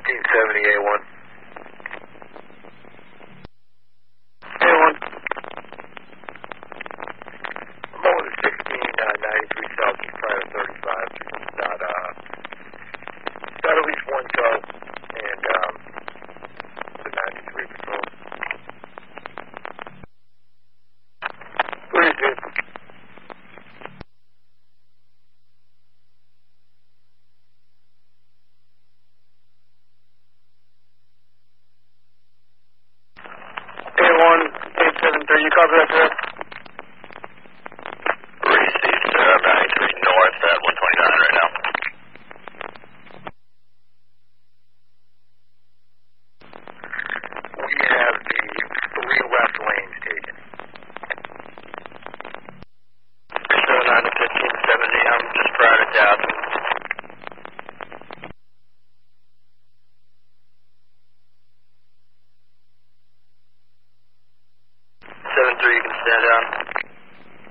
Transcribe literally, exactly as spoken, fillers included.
fifteen seventy A one. A one. I'm over the sixteen ninety-three Southeast Planet thirty-five. Got, uh, got at least one tow and um, the ninety-three patrol. Please, dude. A one, eight seven three, you copy that, sir? Received, sir. I'm ninety-three north at one twenty-nine right now. We have the three left lanes taken. seven nine to fifteen seventy, I'm just prior to Dallas. seven three, you can stand down.